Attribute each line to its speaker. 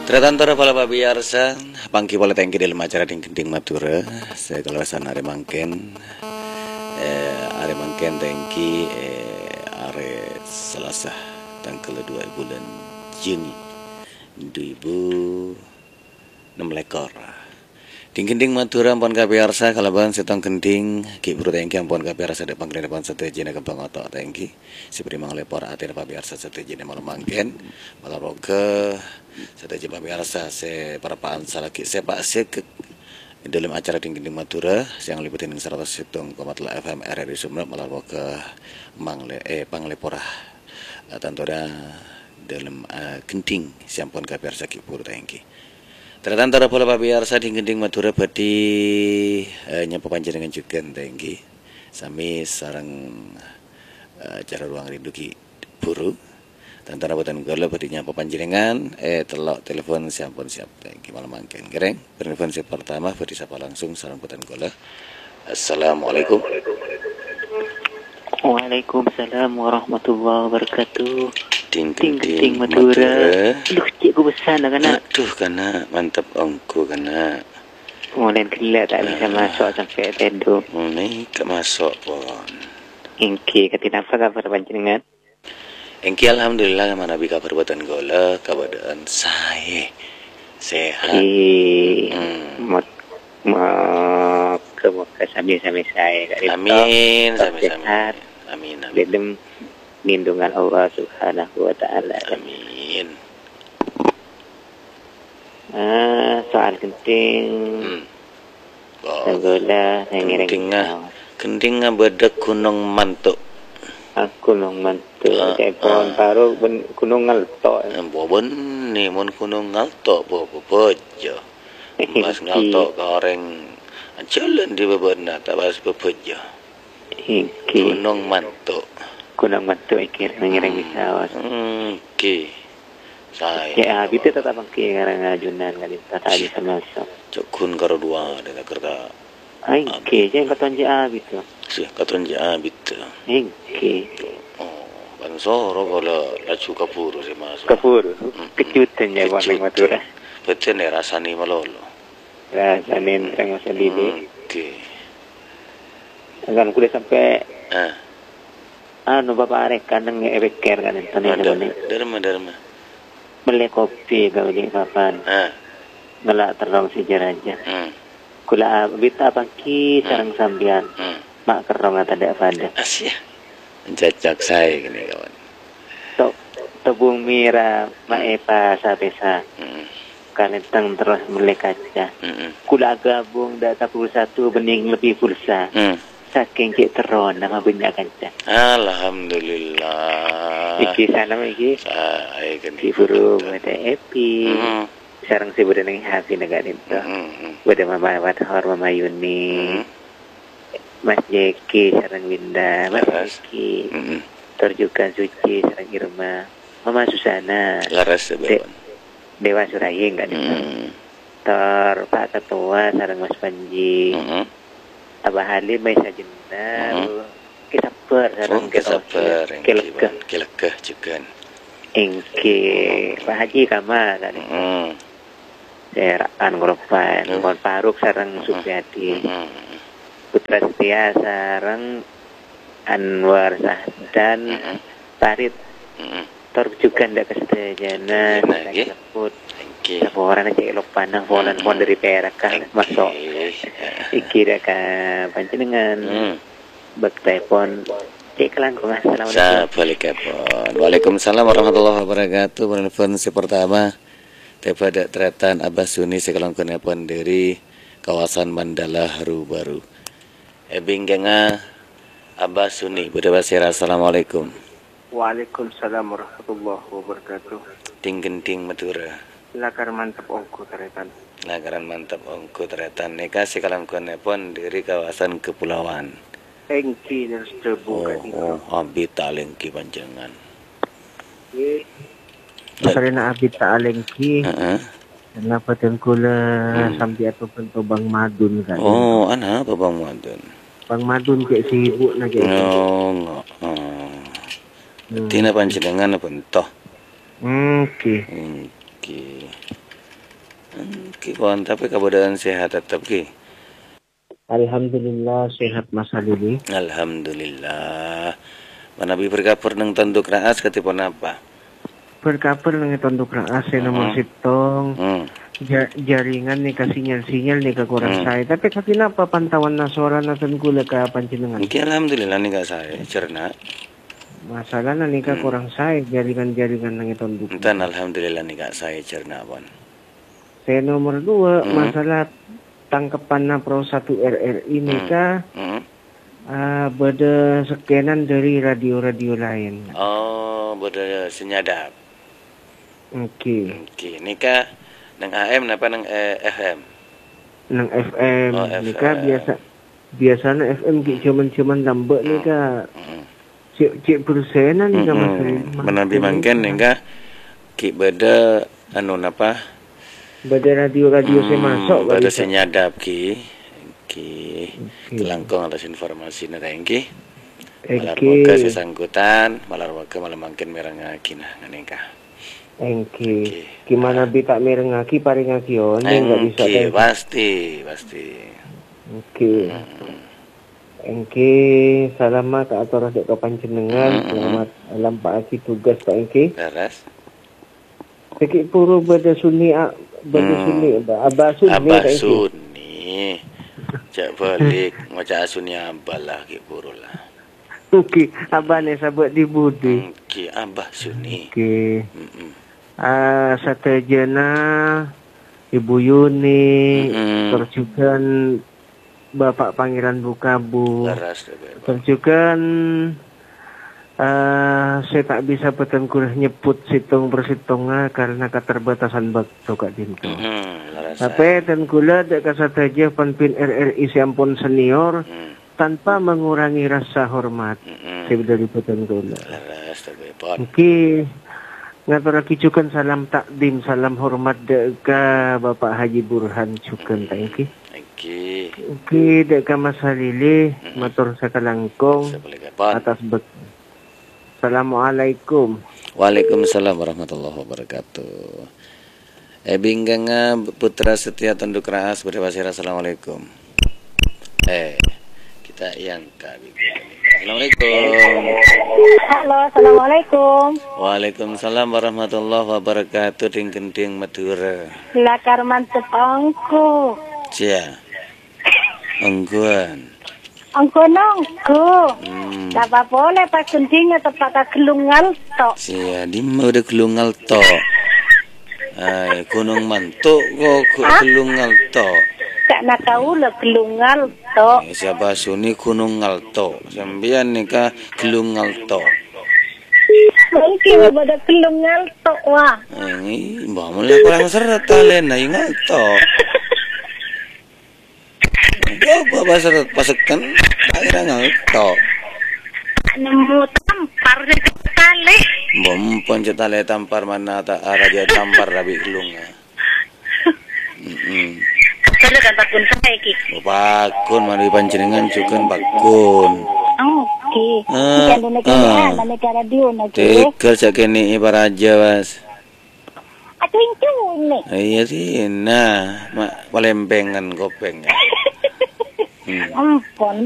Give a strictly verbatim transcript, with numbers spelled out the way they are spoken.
Speaker 1: Tratantara pala pabiyarsa, pangki pala tengki dalam acara ding-ding Madura. Saya kalasan are mangken, eh, are mangken tengki, eh, are Selasa tanggal dua bulan Juni dua ribu enam lekor. Ding-ding Madura ampun kapiyarsa kalaban setong kending ki buru tengki ampun kapiyarsa de pangkene depan satu jene kembang otok tengki. Sipri manglepor atir pabiyarsa satu jene malam mangken. Malaroke satu jene pabiyarsa se para pansa lagi sepak sek dalam acara ding-ding Madura yang liputin seratus setong koma delapan F M R R I Sumenep malaroke mangle eh pangleporah tantora dalam uh, kending siampun kapiyarsa ki buru tengki. Tratantara pola pabiyarsa ding-ding Madura badi uh, nyapa panjenengan juga tengki sami sarang uh, cara ruang rindu ki buru tantara boten gala badi nyapa panjenengan eh telok telepon siampun siap tengki malam mangken gereng telepon si pertama badi sapa langsung sarang boten gala. Assalamualaikum.
Speaker 2: Waalaikumsalam warahmatullahi wabarakatuh.
Speaker 1: Ding-ding
Speaker 2: Madura. Aduh, cik ku besar dah kana.
Speaker 1: Aduh kana, mantap ongku kana.
Speaker 2: Kemudian gila tak bisa masuk sampai teduh.
Speaker 1: Ini tak masuk pun.
Speaker 2: Ingki, ketika apa kabar panjenengan?
Speaker 1: Engki alhamdulillah mana bi kabar buatan gola, kabaran saya sehat.
Speaker 2: Hmm. Mak mak kemoga sami-sami saya.
Speaker 1: Amin, sami-sami. Amin, amin.
Speaker 2: Dalam lindungan Allah Subhanahu wa taala.
Speaker 1: Amin.
Speaker 2: Ah, soal genting.
Speaker 1: Hmm.
Speaker 2: Segola ngiring.
Speaker 1: Genting bedek gunung mantuk.
Speaker 2: Aku nong mantu,
Speaker 1: Ah,
Speaker 2: telepon baru gunung ngalto.
Speaker 1: Boben nih mun gunung ngaltok bo bo bojo. Mas ngaltok goreng jalan di beberna tabas bebejo.
Speaker 2: Iki
Speaker 1: Gunung mantuk.
Speaker 2: gunung mantu ikir ngiring bisa.
Speaker 1: Hmm, oke. Saya.
Speaker 2: Ya habis itu tetap angki ngarang ajunan kali tadi sama masuk.
Speaker 1: Cokun karo dua dina kerta.
Speaker 2: Ai ke je katon je habis tu.
Speaker 1: Sih katon ja abit.
Speaker 2: Iki
Speaker 1: Oh, ban soro kala lacu kapuru sih masuk.
Speaker 2: kapur kejutan ya warna Madura.
Speaker 1: Betul nih rasani malolo.
Speaker 2: Rasanin tengah sedih.
Speaker 1: Oke.
Speaker 2: Kan kuda sampai
Speaker 1: Ah,
Speaker 2: anu bapak arek kan ngebeker kan enten
Speaker 1: ada.
Speaker 2: ini.
Speaker 1: Derma derma.
Speaker 2: Beli kopi kau di papan.
Speaker 1: Ah,
Speaker 2: Ngelak terong sejarah aja.
Speaker 1: hmm,
Speaker 2: Kula bita pangki sarang sambian.
Speaker 1: hmm.
Speaker 2: Mak kerong atau ada pada.
Speaker 1: Asyik. Jajak saya gini kawan.
Speaker 2: Tok tebung mira mak epa sapesa.
Speaker 1: Hmm,
Speaker 2: Kalentang terus melekaca.
Speaker 1: hmm,
Speaker 2: Kula gabung data pulsa satu bening lebih pulsa.
Speaker 1: hmm.
Speaker 2: Saking cik teron nama benda kanca.
Speaker 1: Alhamdulillah.
Speaker 2: Iki salam iki.
Speaker 1: Saya gini.
Speaker 2: Si buru ada epi.
Speaker 1: Hmm,
Speaker 2: Sarang si buru neng happy negara itu.
Speaker 1: hmm,
Speaker 2: Bada mama Wathor mama Yuni.
Speaker 1: hmm,
Speaker 2: Mas Jeki sarang Winda. Mas
Speaker 1: Laras.
Speaker 2: Jeki.
Speaker 1: hmm.
Speaker 2: Terjukan Suci sarang Irma. Mama Susana.
Speaker 1: Laras sebewan.
Speaker 2: Dewa Surayeng kan itu.
Speaker 1: Hmm,
Speaker 2: Ter Pak Ketua sarang Mas Panji.
Speaker 1: hmm.
Speaker 2: Abah Halim Mai Sajenar. Kisaper sarang
Speaker 1: Oh, kesabar.
Speaker 2: Kelekeh.
Speaker 1: Kelekeh juga.
Speaker 2: Engke Pak Haji Kamal kan.
Speaker 1: Hmm,
Speaker 2: Seraan Ngoropan.
Speaker 1: Hmm.
Speaker 2: Mohon Faruk sarang Supriyadi.
Speaker 1: hmm.
Speaker 2: Putra Setia sarang Anwar Sahdan.
Speaker 1: Hmm.
Speaker 2: Farid.
Speaker 1: Hmm.
Speaker 2: Terjukan dak kesejana.
Speaker 1: Nah, nggih.
Speaker 2: Sebut.
Speaker 1: Oke.
Speaker 2: Laporan aja elok pandang. Polan pon dari perak kan. Masuk. Iki dah ka panjenengan.
Speaker 1: Hmm.
Speaker 2: Bak telepon. Cek langkung. Assalamualaikum.
Speaker 1: Assalamualaikum. Waalaikumsalam warahmatullahi wabarakatuh. Menelpon si pertama daripada Tretan Abah Suni sekelangkung nelpon dari kawasan Mandala Haru Baru. Ebinggenga Abah Suni. Budaya Assalamualaikum.
Speaker 3: Waalaikumsalam warahmatullahi wabarakatuh.
Speaker 1: Ting-genting Madura.
Speaker 3: Lakar mantap ongko teretan.
Speaker 1: Nagaran mantap ongko Tretan. Neka sekelangkung nelpon dari kawasan Kepulauan.
Speaker 3: Engki dan
Speaker 1: Oh,
Speaker 3: setebu kan itu.
Speaker 1: oh, abdi talengki panjangan.
Speaker 3: Karena abit tak alengki.
Speaker 1: Heeh.
Speaker 3: Kenapa tengkula
Speaker 1: Hmm.
Speaker 3: sampai atau pentu Bang Madun kan.
Speaker 1: Oh, ana apa Bang Madun?
Speaker 3: Bang Madun kayak sibuk na kayak itu.
Speaker 1: Oh, enggak. Oh.
Speaker 3: Hmm.
Speaker 1: Tina panjenengan apa entah?
Speaker 3: Oke.
Speaker 1: Oke. Ki pon tapi keadaan sehat tetap ki.
Speaker 3: Alhamdulillah sehat masa dulu.
Speaker 1: Alhamdulillah. Manabi berkapur nang tanduk raas katipun apa?
Speaker 3: Berkapur nang tanduk raas nomor
Speaker 1: Mm.
Speaker 3: sitong.
Speaker 1: Hmm.
Speaker 3: Ja, jaringan nih ka sinyal-sinyal nih ka kurang
Speaker 1: Hmm.
Speaker 3: saya. Tapi kenapa pantauan na suara na kula ka pancinengan?
Speaker 1: Ki alhamdulillah nih kak saya cerna.
Speaker 3: Masalah na nih ka
Speaker 1: Hmm.
Speaker 3: kurang saya jaringan-jaringan nang tanduk.
Speaker 1: Entan alhamdulillah nih kak saya cerna pon.
Speaker 3: Saya nomor dua
Speaker 1: Hmm.
Speaker 3: masalah tangkapan na Pro satu R R ini
Speaker 1: Hmm.
Speaker 3: ka
Speaker 1: Hmm.
Speaker 3: uh, beda sekenan dari radio-radio lain.
Speaker 1: Oh, berdaya senyadap.
Speaker 3: Oke.
Speaker 1: Oke, nikah nang A M napa nang eh, F M?
Speaker 3: Nang F M
Speaker 1: Oh,
Speaker 3: nih
Speaker 1: F M.
Speaker 3: ka biasa biasanya F M ki cuman-cuman lambe nih ka
Speaker 1: Heeh.
Speaker 3: cik cik persenan nih ka masalah.
Speaker 1: Menabi mangken nikah ki beda anu napa?
Speaker 3: Beda radio-radio saya masuk
Speaker 1: beda
Speaker 3: balik.
Speaker 1: senyadap ki. Ki
Speaker 3: Oke.
Speaker 1: langkung atas informasi na ki. Malar
Speaker 3: Oke.
Speaker 1: waka sesangkutan, malar waka malah mangken merangaki nah nikah.
Speaker 3: Oke. Gimana bi tak merengaki paringaki on enggak bisa
Speaker 1: Oke,
Speaker 3: kan.
Speaker 1: pasti, pasti.
Speaker 3: Oke. Oke, selamat atur dek panjenengan, selamat alam Pak Aki tugas Pak Engki.
Speaker 1: Teras.
Speaker 3: Sekik puru beda sunni a- beda
Speaker 1: Hmm.
Speaker 3: sunni abah sunni
Speaker 1: Abah
Speaker 3: Pak Engki.
Speaker 1: Sunni. Cak balik maca asuni abah lah ki puru lah.
Speaker 3: Oke, abah nih sahabat di budi.
Speaker 1: Ki Abah Sunni.
Speaker 3: Oke.
Speaker 1: Mm-mm.
Speaker 3: Ah, satejana Ibu Yuni,
Speaker 1: Mm-mm.
Speaker 3: terus juga Bapak Pangeran Bukabu,
Speaker 1: Teras deh.
Speaker 3: terus juga ah, saya tak bisa petengkulah nyebut situng persitungan karena keterbatasan waktu Kak Dinto.
Speaker 1: Hmm, laras.
Speaker 3: Tapi tengkula dek kasataja panpin R R I siampun senior
Speaker 1: Hmm.
Speaker 3: tanpa mengurangi rasa hormat.
Speaker 1: Mm-mm.
Speaker 3: Saya dari petengkula.
Speaker 1: Laras deh pon.
Speaker 3: Oke, ngaturaki cukan salam takdim, salam hormat deka Bapak Haji Burhan cukan thank you.
Speaker 1: Oke.
Speaker 3: Oke, deka Mas Halili, matur sakalangkong
Speaker 1: Sebalik pon.
Speaker 3: atas bek. Assalamualaikum.
Speaker 1: Waalaikumsalam warahmatullahi wabarakatuh. Eh bingganga putra setia tunduk raas berdewasir assalamualaikum. Eh kita yang kami. Assalamualaikum.
Speaker 4: Halo, assalamualaikum.
Speaker 1: Waalaikumsalam warahmatullahi wabarakatuh. Ding gending Madura.
Speaker 4: Lakar mantep angku.
Speaker 1: Cia. Angguan.
Speaker 4: Angku nangku.
Speaker 1: Hmm.
Speaker 4: Tak apa boleh pas kuntingnya tempat kelungal tok.
Speaker 1: Cia di mau udah kelungal to. Ay, gunung mantuk kok kelungal to.
Speaker 4: Kak nak kau lah kelungal tok.
Speaker 1: Eh, siapa Suni gunung ngalto. Sembian nikah kelungal to.
Speaker 4: Mungkin pada kelungal tok wah.
Speaker 1: Ini mbak mulai kurang seret talen na ngalto. Gak apa seret pasekan akhirnya ngalto.
Speaker 4: Nemu tampar di kali.
Speaker 1: Bom pencet tale tampar mana tak raja tampar rabi kelunga. Hmm.
Speaker 4: Kalau kan takun saya ki.
Speaker 1: Bakun mandi panjenengan cukan bakun.
Speaker 4: Oke.
Speaker 1: Ah,
Speaker 4: Ikan negara
Speaker 1: ah.
Speaker 4: ada negara dia nak.
Speaker 1: Tekel sakini ibaraja was.
Speaker 4: Aku itu nih.
Speaker 1: Iya sih, nah, mak palempengan kopeng. Hmm.
Speaker 4: Ampun.